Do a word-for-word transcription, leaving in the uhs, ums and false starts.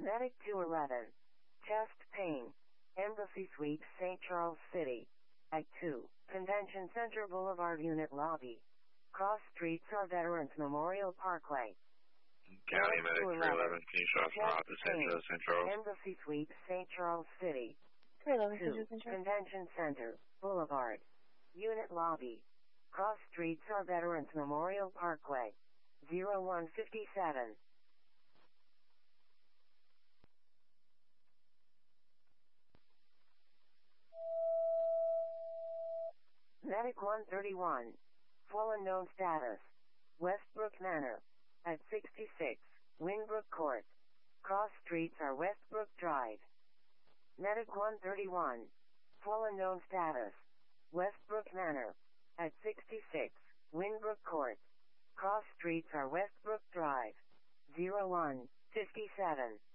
Medic two eleven. Chest pain. Embassy Suite, Saint Charles City. Act two. Convention Center Boulevard Unit Lobby. Cross Streets or Veterans Memorial Parkway. County Medic three eleven, can you show us from Office Central, Saint Charles? Embassy Suite, Saint Charles City. three eleven, two. Convention Center Boulevard. Unit Lobby. Cross Streets or Veterans Memorial Parkway. zero one fifty-seven. Medic one thirty-one. Full unknown status. Westbrook Manor. At sixty-six. Winbrook Court. Cross streets are Westbrook Drive. Medic one thirty-one. Full unknown status. Westbrook Manor. At sixty-six. Winbrook Court. Cross streets are Westbrook Drive. zero one fifty-seven.